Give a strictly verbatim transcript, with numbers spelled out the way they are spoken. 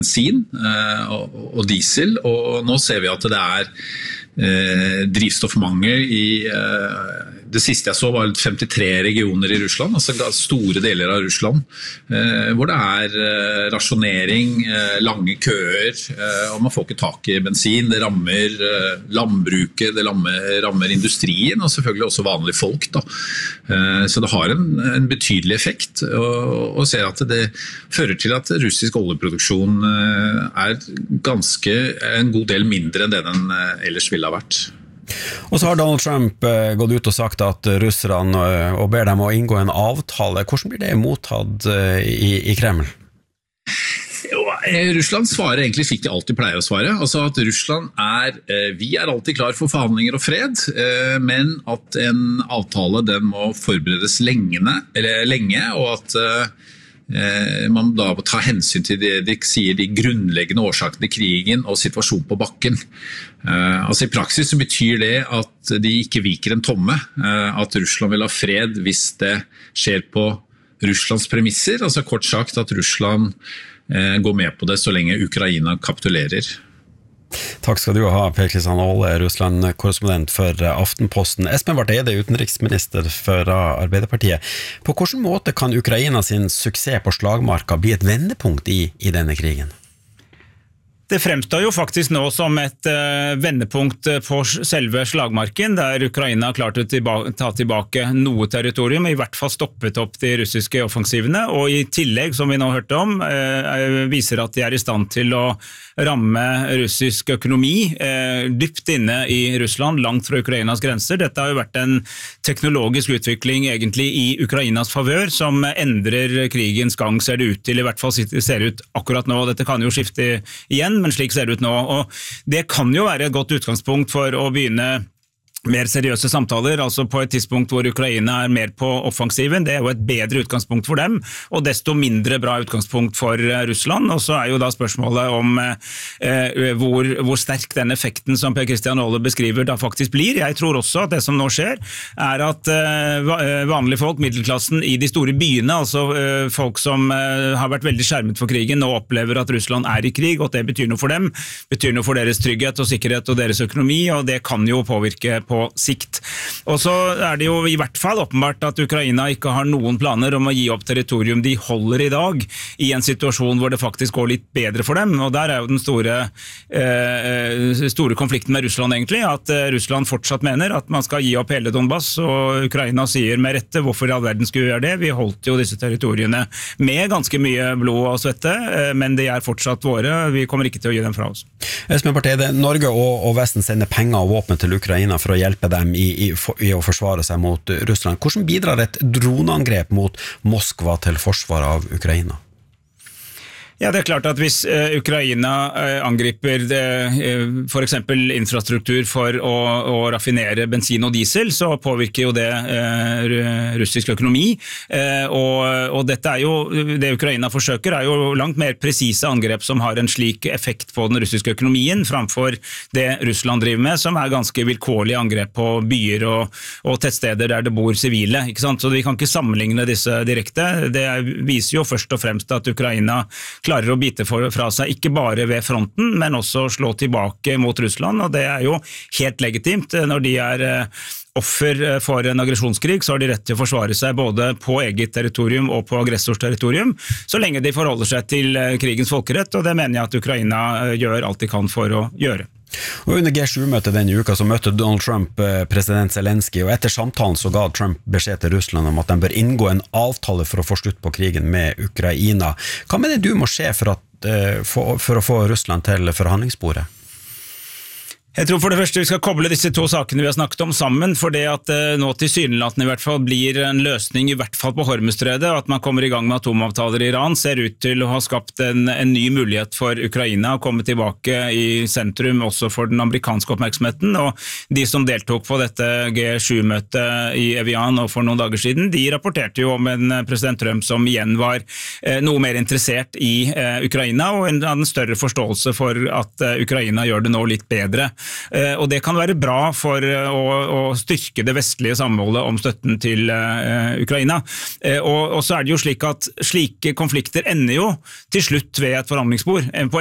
bensin og, og diesel, og nå ser vi at det er eh, drivstoffmangel i eh, det siste jeg så var femtitre regioner i Russland, altså store deler av Russland, eh, hvor det er eh, rasjonering, eh, lange køer, eh, og man får ikke tak i bensin. Det rammer eh, landbruket, det rammer, rammer industrien, og selvfølgelig også vanlige folk. Da. Eh, så det har en, en betydelig effekt, og, og ser at det fører til at russisk oljeproduksjon eh, er ganske en god del mindre enn det den eh, ellers ville ha vært. Og så har Donald Trump eh, gått ut og sagt at russerne eh, og ber dem å inngå en avtale. Hvordan blir det mottatt eh, i, i Kreml? Jo, Russland svarer egentlig slik de alltid pleier å svare. Altså at Russland er, eh, vi er alltid klar for forhandlinger og fred, eh, men at en avtale den må forberedes lengene, eller lenge, og at eh, man da må ta hensyn til det de sier de grunnleggende årsakene til krigen og situasjonen på bakken. Uh, altså I praksis så betyr det at de ikke viker en tomme, uh, at Russland vil ha fred hvis det skjer på Russlands premisser, altså kort sagt at Russland uh, går med på det så lenge Ukraina kapitulerer. Takk skal du ha, Per Kristian Aale, Russland-korrespondent for Aftenposten. Espen Barth Eide, utenriksminister for Arbeiderpartiet. På hvilken måte kan Ukraina sin suksess på slagmarka bli et vendepunkt i, i denne krigen? Det fremstår jo faktisk nå som et uh, vendepunkt på selve slagmarken, der Ukraina har klart å tilba- ta tilbake noe territorium, i hvert fall stoppet opp de russiske offensivene, og i tillegg, som vi nå hørte om, uh, viser at de er i stand til å ramme russisk økonomi uh, dypt inne i Russland, langt fra Ukrainas grenser. Dette har jo vært en teknologisk utvikling egentlig i Ukrainas favør, som endrer krigens gang, ser det ut til, i hvert fall ser det ut akkurat nå. Dette kan jo skifte igjen, men slik ser det ut nå, og det kan jo være et godt utgangspunkt for å begynne mer seriøse samtaler, altså på et tidspunkt hvor Ukraina er mer på offensiven. Det er jo et bedre utgangspunkt for dem, og desto mindre bra utgangspunkt for Russland, og så er jo da spørsmålet om eh, hvor, hvor sterk den effekten som Per Kristian Aale beskriver da faktisk blir. Jeg tror også at det som nå skjer, er at eh, vanlige folk, middelklassen i de store byene, altså eh, folk som eh, har vært veldig skjermet for krigen, nå opplever at Russland er i krig, og at det betyr noe for dem, betyr noe for deres trygghet og sikkerhet og deres økonomi, og det kan jo påvirke på sikt. Og så er det jo i hvert fall åpenbart at Ukraina ikke har noen planer om å gi opp territorium de holder i dag, i en situasjon hvor det faktisk går litt bedre for dem, og der er jo den store, eh, store konflikten med Russland egentlig, at eh, Russland fortsatt mener at man skal gi opp hele Donbass, og Ukraina sier med rette hvorfor i all verden skulle vi gjøre det. Vi holdt jo disse territoriene med ganske mye blod og svette, eh, men de er fortsatt våre, vi kommer ikke til å gi dem fra oss. Espen Barth Eide, Norge og, og Vesten sender penger og våpen til Ukraina for å hjelpe dem i, i, i å forsvare seg mot Russland. Hvordan bidrar et droneangrep mot Moskva til forsvar av Ukraina? Ja, det er klart at hvis uh, Ukraina uh, angriper uh, for eksempel infrastruktur for å, å raffinere bensin og diesel, så påvirker jo det uh, russisk økonomi. Uh, og, og dette er jo, det Ukraina forsøker er jo langt mer presise angrep som har en slik effekt på den russiske økonomien, framfor det Russland driver med, som er ganske vilkårlige angrep på byer og, og tettsteder der det bor sivile. Ikke sant? Så vi kan ikke sammenligne disse direkte. Det viser jo først og fremst at Ukraina klarer å bite for, fra seg, ikke bare ved fronten, men også slå tilbake mot Russland, og det er jo helt legitimt. Når de er offer for en aggresjonskrig, så har de rett til å forsvare seg både på eget territorium og på aggressors territorium, så lenge de forholder seg til krigens folkerett, og det mener jeg at Ukraina gjør alt de kan for å gjøre. Og under G sju-møtet denne uka så møtte Donald Trump president Zelensky, og etter samtalen så ga Trump beskjed til Russland om at de bør inngå en avtale for å få slutt på krigen med Ukraina. Hva mener du må skje for, at, for, for å få Russland til forhandlingsbordet? Jeg tror for det første vi skal koble disse to sakene vi har snakket om sammen, for det at eh, nå til synelatende i hvert fall blir en løsning i hvert fall på Hormuzstredet, og at man kommer i gang med atomavtaler i Iran, ser ut til å ha skapt en, en ny mulighet for Ukraina å komme tilbake i sentrum også for den amerikanske oppmerksomheten, og de som deltok på dette G sju-møtet i Evian og for noen dager siden, de rapporterte jo om en president Trump som igjen var eh, noe mer interessert i eh, Ukraina, og en, en større forståelse for at eh, Ukraina gjør det nå litt bedre. Og det kan være bra for å, å styrke det vestlige samholdet om støtten til uh, Ukraina. Uh, og, og så er det jo slik at slike konflikter ender jo til slutt ved et forhandlingsbord. På